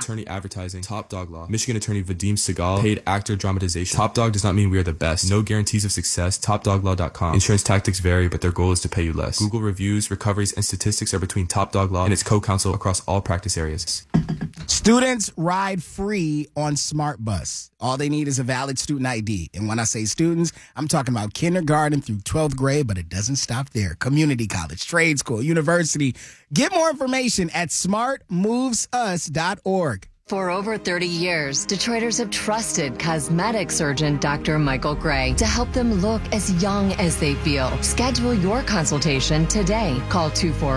Attorney Advertising, Top Dog Law, Michigan Attorney Vadim Segal, Paid Actor Dramatization. Top Dog does not mean we are the best. No guarantees of success. TopDogLaw.com. Insurance tactics vary, but their goal is to pay you less. Google reviews, recoveries, and statistics are between Top Dog Law and its co-counsel across all practice areas. Students ride free on Smart Bus. All they need is a valid student ID. And when I say students, I'm talking about kindergarten through 12th grade, but it doesn't stop there. Community college, trade school, university. Get more information at smartmovesus.org. For over 30 years, Detroiters have trusted cosmetic surgeon Dr. Michael Gray to help them look as young as they feel. Schedule your consultation today. Call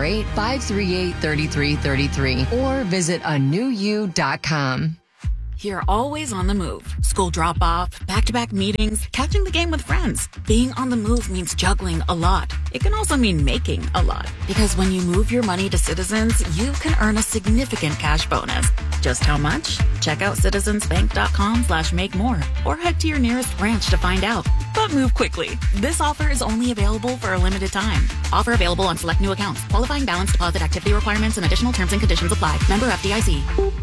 248-538-3333 or visit anewyou.com. You're always on the move. School drop-off, back-to-back meetings, catching the game with friends. Being on the move means juggling a lot. It can also mean making a lot. Because when you move your money to Citizens, you can earn a significant cash bonus. Just how much? Check out citizensbank.com/make-more or head to your nearest branch to find out. But move quickly. This offer is only available for a limited time. Offer available on select new accounts. Qualifying balance deposit activity requirements and additional terms and conditions apply. Member FDIC.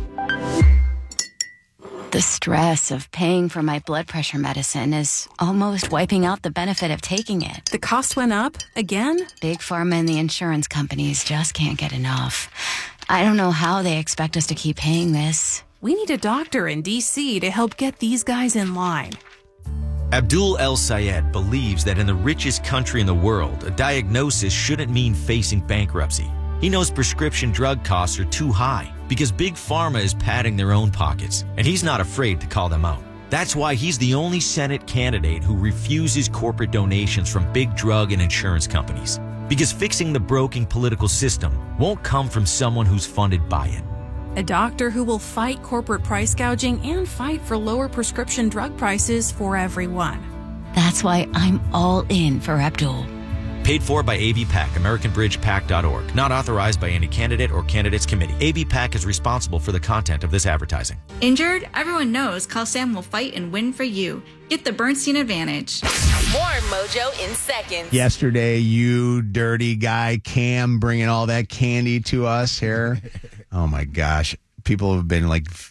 The stress of paying for my blood pressure medicine is almost wiping out the benefit of taking it. The cost went up again? Big Pharma and the insurance companies just can't get enough. I don't know how they expect us to keep paying this. We need a doctor in D.C. to help get these guys in line. Abdul El Sayed believes that in the richest country in the world, a diagnosis shouldn't mean facing bankruptcy. He knows prescription drug costs are too high because Big Pharma is padding their own pockets, and he's not afraid to call them out. That's why he's the only Senate candidate who refuses corporate donations from big drug and insurance companies. Because fixing the broken political system won't come from someone who's funded by it. A doctor who will fight corporate price gouging and fight for lower prescription drug prices for everyone. That's why I'm all in for Abdul. Paid for by ABPAC, AmericanBridgePAC.org. Not authorized by any candidate or candidates committee. ABPAC is responsible for the content of this advertising. Injured? Everyone knows Call Sam will fight and win for you. Get the Bernstein advantage. More Mojo in seconds. Yesterday, you dirty guy, Cam, bringing all that candy to us here. Oh, my gosh. People have been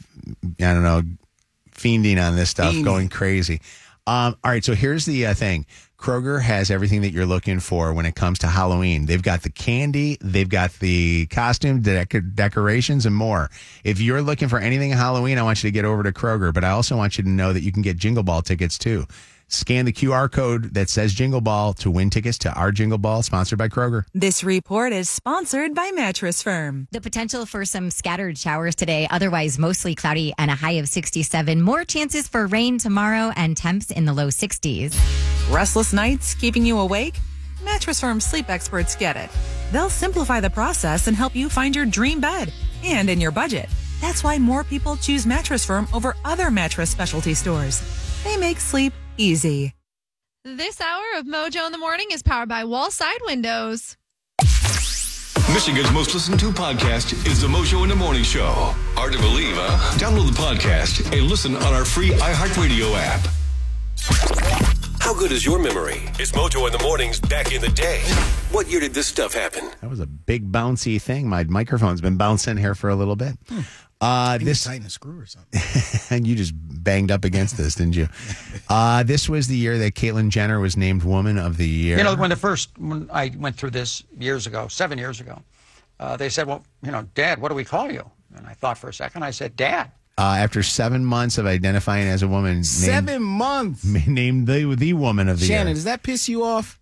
fiending on this stuff, going crazy. All right, so here's the thing. Kroger has everything that you're looking for when it comes to Halloween. They've got the candy, they've got the costume, decorations, and more. If you're looking for anything Halloween, I want you to get over to Kroger, but I also want you to know that you can get Jingle Ball tickets too. Scan the QR code that says Jingle Ball to win tickets to our Jingle Ball, sponsored by Kroger. This report is sponsored by Mattress Firm. The potential for some scattered showers today, otherwise mostly cloudy and a high of 67. More chances for rain tomorrow and temps in the low 60s. Restless nights keeping you awake? Mattress Firm sleep experts get it. They'll simplify the process and help you find your dream bed and in your budget. That's why more people choose Mattress Firm over other mattress specialty stores. They make sleep easy. This hour of Mojo in the Morning is powered by Wallside Windows. Michigan's most listened to podcast is the Mojo in the Morning Show. Hard to believe, huh? Download the podcast and listen on our free iHeartRadio app. How good is your memory? Is Mojo in the Mornings back in the day? What year did this stuff happen? That was a big bouncy thing. My microphone's been bouncing here for a little bit. This tighten a screw or something. And you just banged up against this, didn't you? This was the year that Caitlyn Jenner was named Woman of the Year. You know, when I went through this 7 years ago, they said, well, Dad, what do we call you? And I thought for a second, I said, Dad. After 7 months of identifying as a woman. 7 months? Named the Woman of the Year. Shannon, does that piss you off?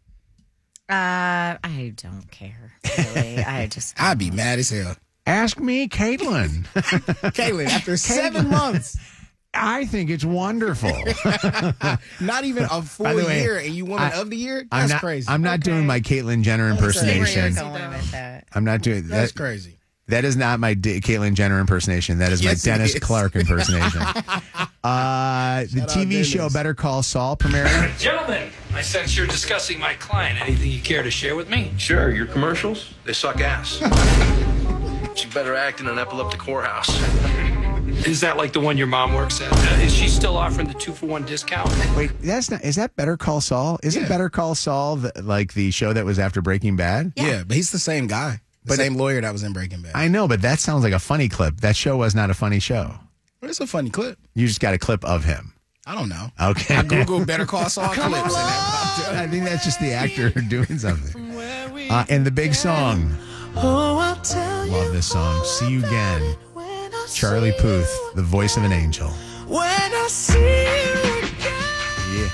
I don't care, really. I'd be mad as hell. Ask me, Caitlyn. Caitlyn, after 7 months. I think it's wonderful. Not even a full year and you Woman of the Year? That's crazy. I'm not doing my Caitlyn Jenner impersonation. I'm not doing that. That's crazy. That is not my Caitlyn Jenner impersonation. That is my Dennis Clark impersonation. The TV show Better Call Saul premiering. Gentlemen, I sense you're discussing my client. Anything you care to share with me? Sure, your commercials, they suck ass. She's better acting than Epileptic Whorehouse. Is that like the one your mom works at? Is she still offering the 2-for-1 discount? Wait, is that Better Call Saul? Isn't Better Call Saul like the show that was after Breaking Bad? Yeah, but he's the same guy. The same lawyer that was in Breaking Bad. I know, but that sounds like a funny clip. That show was not a funny show. But it's a funny clip. You just got a clip of him. I don't know. Okay. I Googled Better Call Saul clips. And I think that's just the actor doing something. And the big song. I'll tell Love this song. See You Again. Charlie Puth, the voice of an angel. when I see you again.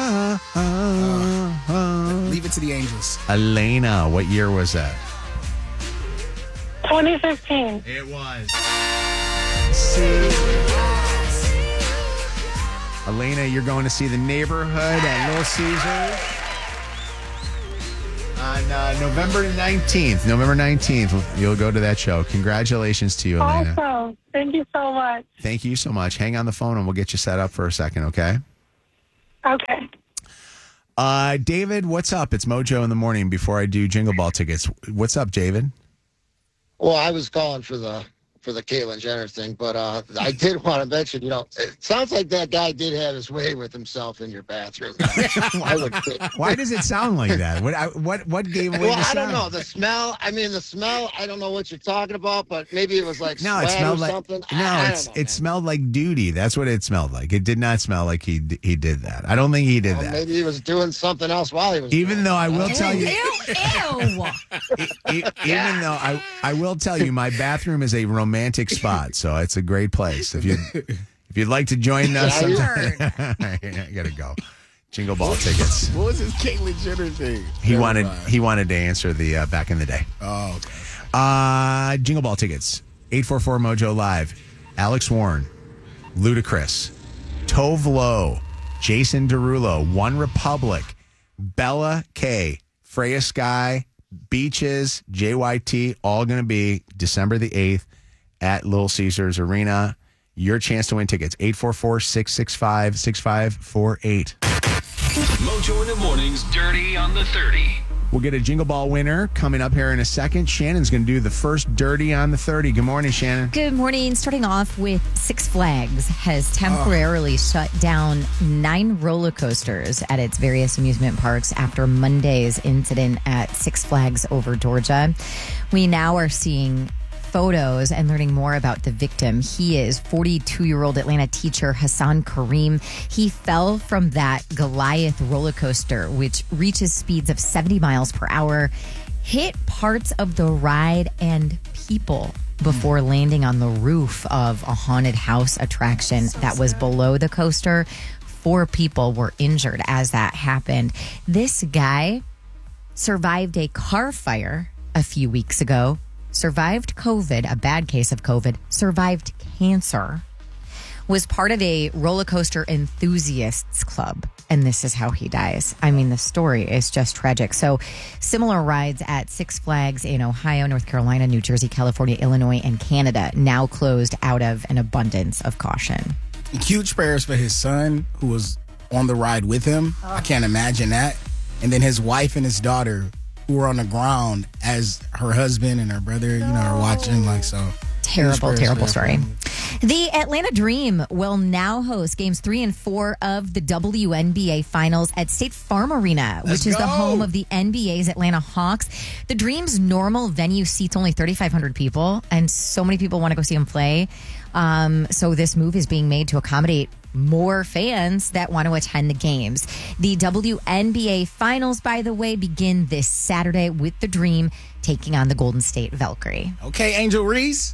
Yeah. Leave it to the angels. Elena, what year was that? 2015. It was. Elena, you're going to see The Neighborhood at Little Caesars on November 19th. November 19th, you'll go to that show. Congratulations to you, Elena. Awesome. Thank you so much. Thank you so much. Hang on the phone and we'll get you set up for a second, okay? Okay. David, what's up? It's Mojo in the morning before I do Jingle Ball tickets. What's up, David? Well, I was calling for the Caitlyn Jenner thing, but I did want to mention, it sounds like that guy did have his way with himself in your bathroom. Why does it sound like that? What gave away the I sound? don't know. The smell, I don't know what you're talking about, but maybe it was like No, it sweat smelled or like something. no. I don't know, It smelled like duty. That's what it smelled like. It did not smell like he did that. I don't think he did that. Maybe he was doing something else while he was Even though I will tell you, Ew. even though I will tell you, my bathroom is a romantic spot, so it's a great place. If you'd like to join us, sometime, I gotta go. Jingle Ball tickets. What was his Caitlyn Jenner thing? He wanted to answer the back in the day. Oh, okay. Jingle Ball tickets. 844 Mojo Live. Alex Warren, Ludacris, Tove Lo, Jason Derulo, One Republic, Bella K, Freya Sky, Beaches, JYT, all going to be December the 8th at Little Caesars Arena. Your chance to win tickets. 844-665-6548. Mojo in the morning's Dirty on the 30. We'll get a Jingle Ball winner coming up here in a second. Shannon's going to do the first Dirty on the 30. Good morning, Shannon. Good morning. Starting off with Six Flags has temporarily shut down 9 roller coasters at its various amusement parks after Monday's incident at Six Flags over Georgia. We now are seeing photos and learning more about the victim. He is 42-year-old Atlanta teacher Hassan Kareem. He fell from that Goliath roller coaster, which reaches speeds of 70 miles per hour, hit parts of the ride and people before landing on the roof of a haunted house attraction that was below the coaster. 4 people were injured as that happened. This guy survived a car fire a few weeks ago, survived COVID, a bad case of COVID, survived cancer, was part of a roller coaster enthusiasts club, and this is how he dies. I mean, the story is just tragic. So similar rides at Six Flags in Ohio, North Carolina, New Jersey, California, Illinois, and Canada now closed out of an abundance of caution. Huge prayers for his son who was on the ride with him. I can't imagine that. And then his wife and his daughter who were on the ground as her husband and her brother, are watching. Terrible story. The Atlanta Dream will now host games 3 and 4 of the WNBA Finals at State Farm Arena, which is the home of the NBA's Atlanta Hawks. The Dream's normal venue seats only 3,500 people, and so many people want to go see them play. So this move is being made to accommodate more fans that want to attend the games. The WNBA Finals, by the way, begin this Saturday with the Dream taking on the Golden State Valkyrie. Okay, Angel Reese.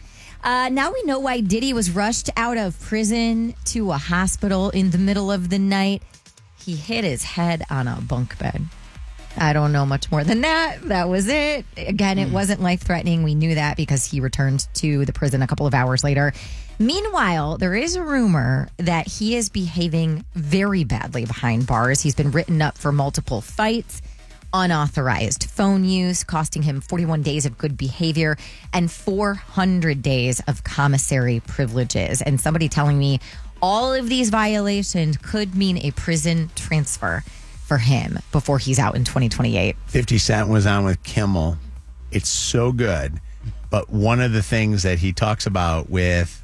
Now we know why Diddy was rushed out of prison to a hospital in the middle of the night. He hit his head on a bunk bed. I don't know much more than that. That was it. Again, it wasn't life-threatening. We knew that because he returned to the prison a couple of hours later. Meanwhile, there is a rumor that he is behaving very badly behind bars. He's been written up for multiple fights, unauthorized phone use, costing him 41 days of good behavior and 400 days of commissary privileges. And somebody telling me all of these violations could mean a prison transfer for him before he's out in 2028. 50 Cent was on with Kimmel. It's so good. But one of the things that he talks about with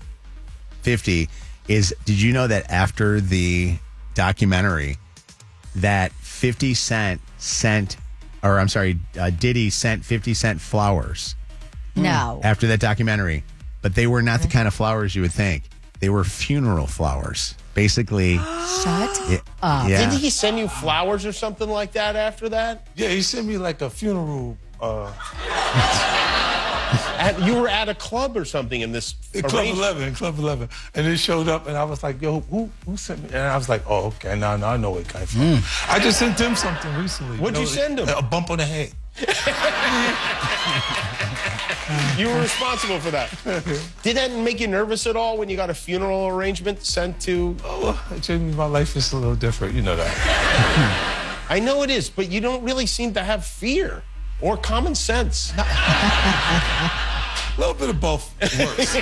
50 is, did you know that after the documentary that 50 Cent sent Diddy sent 50 Cent flowers. No. After that documentary. But they were not the kind of flowers you would think. They were funeral flowers. Basically. Shut up. Yeah. Didn't he send you flowers or something like that after that? Yeah, he sent me like a funeral. You were at a club or something in this Club 11, and it showed up, and I was like, "Yo, who sent me?" And I was like, "Oh, okay, now I know where it came from." I just sent him something recently. What'd you send him? A bump on the head. You were responsible for that. Did that make you nervous at all when you got a funeral arrangement sent to? Oh, Jamie, my life is a little different. You know that. I know it is, but you don't really seem to have fear or common sense. A little bit of both works.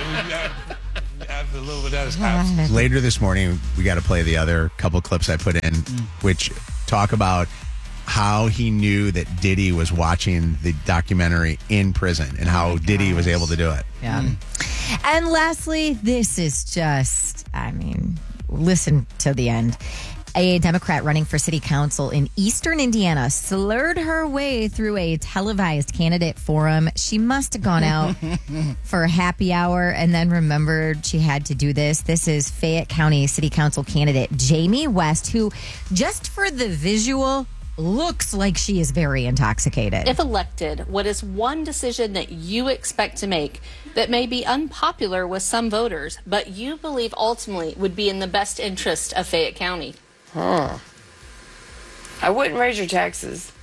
A little bit of that is absent. Later this morning, we got to play the other couple clips I put in, which talk about how he knew that Diddy was watching the documentary in prison and how Diddy was able to do it. Yeah. And lastly, this is just, listen to the end. A Democrat running for city council in eastern Indiana slurred her way through a televised candidate forum. She must have gone out for a happy hour and then remembered she had to do this. This is Fayette County City Council candidate Jamie West, who, just for the visual, looks like she is very intoxicated. If elected, what is one decision that you expect to make that may be unpopular with some voters, but you believe ultimately would be in the best interest of Fayette County? I wouldn't raise your taxes.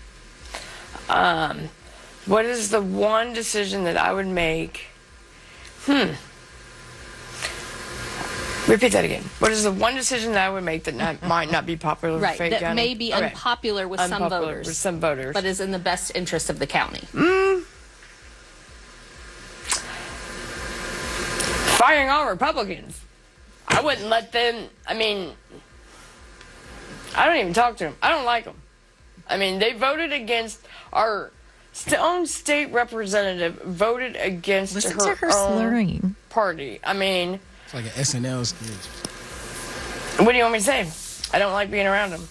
What is the one decision that I would make? Repeat that again. What is the one decision that I would make that might not be popular with Fayette County? That may be unpopular with some voters. But is in the best interest of the county. Firing all Republicans. I wouldn't let them, I don't even talk to them. I don't like them. They voted against our own state representative, voted against her slurring party. It's like an SNL sketch. What do you want me to say? I don't like being around them.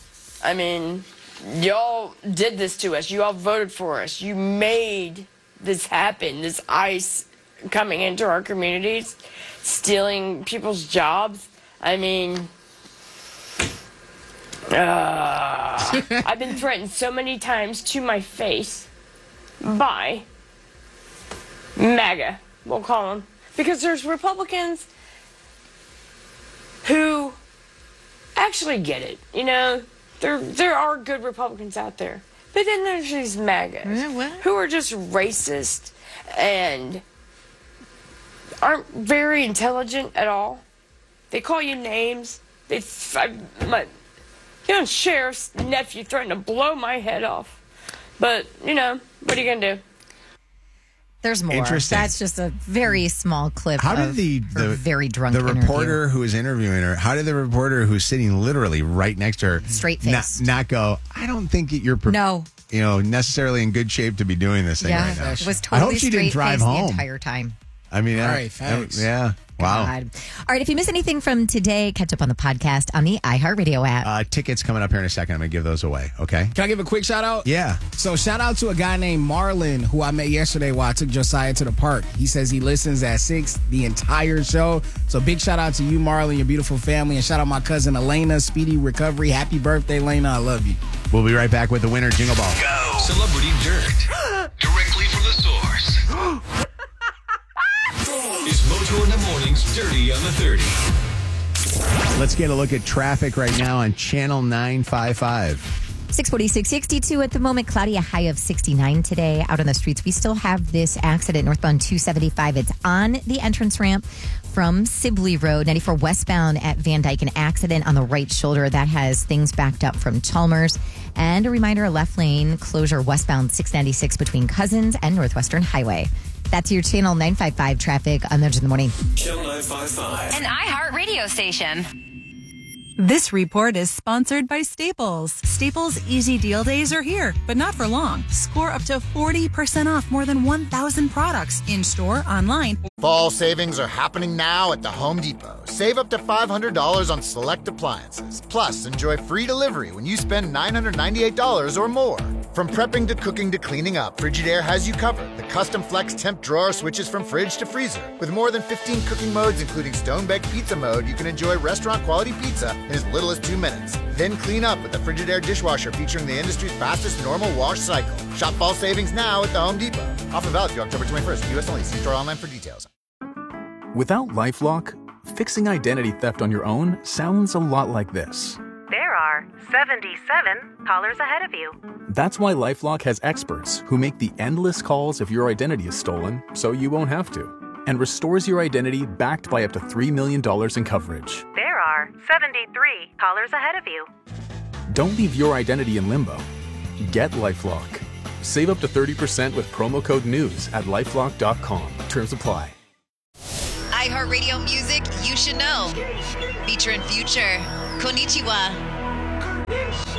Y'all did this to us. You all voted for us. You made this happen, this ICE coming into our communities, stealing people's jobs. I've been threatened so many times to my face by MAGA, we'll call them, because there's Republicans who actually get it. There are good Republicans out there, but then there's these MAGAs who are just racist and aren't very intelligent at all. They call you names. My sheriff's nephew threatened to blow my head off. But, what are you going to do? There's more. Interesting. That's just a very small clip. How did her very drunk the interview. reporter who was interviewing her, how did the reporter who's sitting literally right next to her straight face not go, I don't think that you're necessarily in good shape to be doing this thing right now. It was I totally hope she didn't drive the home entire time. All right, thanks. Yeah. Wow. God. All right, if you miss anything from today, catch up on the podcast on the iHeartRadio app. Tickets coming up here in a second. I'm going to give those away, okay? Can I give a quick shout out? Yeah. So shout out to a guy named Marlon who I met yesterday while I took Josiah to the park. He says he listens at 6 the entire show. So big shout out to you, Marlon, your beautiful family. And shout out my cousin Elena. Speedy recovery. Happy birthday, Elena. I love you. We'll be right back with the winner, Jingle Ball. Go. Celebrity Dirt. Directly from the source. It's Mojo in the Morning's Dirty on the 30. Let's get a look at traffic right now on Channel 955. 646-62 at the moment. Cloudy, a high of 69 today. Out on the streets, we still have this accident northbound 275. It's on the entrance ramp from Sibley Road. 94 westbound at Van Dyke. An accident on the right shoulder that has things backed up from Chalmers. And a reminder, a left lane closure westbound 696 between Cousins and Northwestern Highway. That's your Channel 955 traffic on Mojo in the Morning. Channel 955. An iHeart radio station. This report is sponsored by Staples. Staples Easy Deal Days are here, but not for long. Score up to 40% off more than 1,000 products in-store, online. Fall savings are happening now at the Home Depot. Save up to $500 on select appliances. Plus, enjoy free delivery when you spend $998 or more. From prepping to cooking to cleaning up, Frigidaire has you covered. The custom flex temp drawer switches from fridge to freezer. With more than 15 cooking modes, including stone-baked pizza mode, you can enjoy restaurant-quality pizza in as little as 2 minutes. Then clean up with the Frigidaire dishwasher featuring the industry's fastest normal wash cycle. Shop fall savings now at the Home Depot. Offer valid through October 21st. U.S. only. See store online for details. Without LifeLock, fixing identity theft on your own sounds a lot like this. There are 77 callers ahead of you. That's why LifeLock has experts who make the endless calls if your identity is stolen, so you won't have to, and restores your identity backed by up to $3 million in coverage. There are 73 callers ahead of you. Don't leave your identity in limbo. Get LifeLock. Save up to 30% with promo code NEWS at LifeLock.com. Terms apply. iHeartRadio Music You Should Know. Featuring Future. Konnichiwa.